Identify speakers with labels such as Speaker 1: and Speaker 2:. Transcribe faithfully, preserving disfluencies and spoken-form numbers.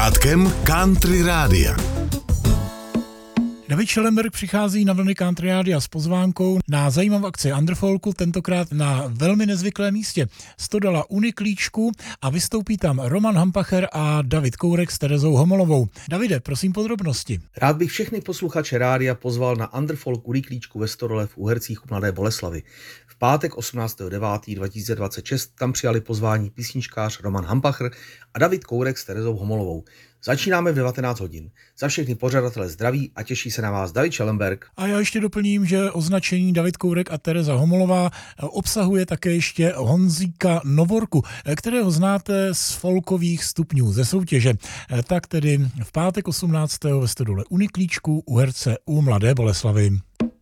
Speaker 1: Začátkem Country Rádia.
Speaker 2: David Schellenberg přichází na vlny Country Rádia s pozvánkou na zajímavou akci Underfolku, tentokrát na velmi nezvyklém místě. Stodola Uniklíčku a vystoupí tam Roman Hampacher a David Kourek s Terezou Homolovou. Davide, prosím podrobnosti.
Speaker 3: Rád bych všechny posluchače rádia pozval na Underfolk Uniklíčku ve Stodole v Uhercích u Mladé Boleslavi. V pátek osmnáctého devátého dva tisíce dvacet šest tam přijali pozvání písničkář Roman Hampacher a David Kourek s Terezou Homolovou. Začínáme v devatenáct hodin. Za všechny pořadatele zdraví a těší se na vás David Schellenberg.
Speaker 2: A já ještě doplním, že označení David Kourek a Tereza Homolová obsahuje také ještě Honzíka Novorku, kterého znáte z folkových stupňů ze soutěže. Tak tedy v pátek osmnáctého ve Stodole Uniklíčku u Herce u Mladé Boleslavy.